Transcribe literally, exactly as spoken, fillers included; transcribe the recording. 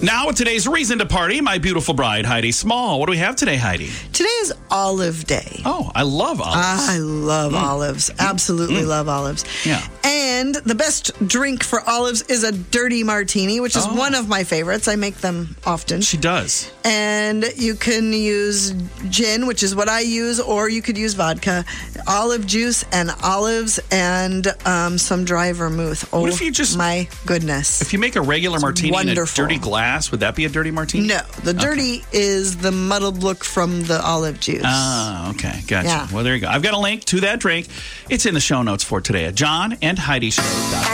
Now with today's reason to party, my beautiful bride, Heidi Small. What do we have today, Heidi? Today is Olive Day. Oh, I love olives. I love mm. olives. Absolutely mm. love olives. Yeah. And the best drink for olives is a dirty martini, which is oh. one of my favorites. I make them often. She does. And you can use gin, which is what I use, or you could use vodka, olive juice, and olives, and um, some dry vermouth. Oh, what if you just, my goodness. If you make a regular it's martini wonderful. in a dirty glass, would that be a dirty martini? No. The dirty okay. is the muddled look from the olive juice. Ah, okay. Gotcha. Yeah. Well, there you go. I've got a link to that drink. It's in the show notes for today at john and heidi show dot com.